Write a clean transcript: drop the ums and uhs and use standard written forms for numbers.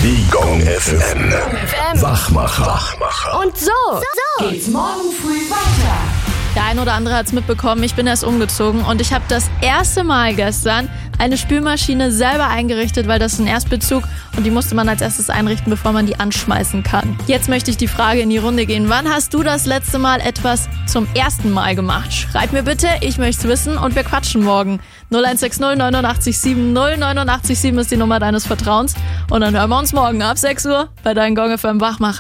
Die Gong FM. Wachmacher. Und so geht's morgen früh weiter. Der ein oder andere hat es mitbekommen, ich bin erst umgezogen und ich habe das erste Mal gestern eine Spülmaschine selber eingerichtet, weil das ist ein Erstbezug und die musste man als erstes einrichten, bevor man die anschmeißen kann. Jetzt möchte ich die Frage in die Runde gehen. Wann hast du das letzte Mal etwas zum ersten Mal gemacht? Schreib mir bitte, ich möchte es wissen und wir quatschen morgen. 0160 89 7 089 7 ist die Nummer deines Vertrauens und dann hören wir uns morgen ab 6 Uhr bei deinem Gong FM Wachmacher.